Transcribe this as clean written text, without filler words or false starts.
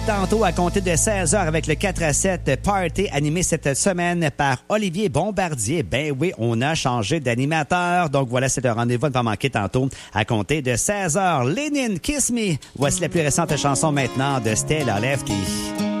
Tantôt à compter de 16h avec le 4 à 7 party animé cette semaine par Olivier Bombardier. Ben oui, on a changé d'animateur. Donc voilà, c'est le rendez-vous à ne pas manquer tantôt à compter de 16h. Lénine, Kiss Me. Voici la plus récente chanson maintenant de Stella Lefty.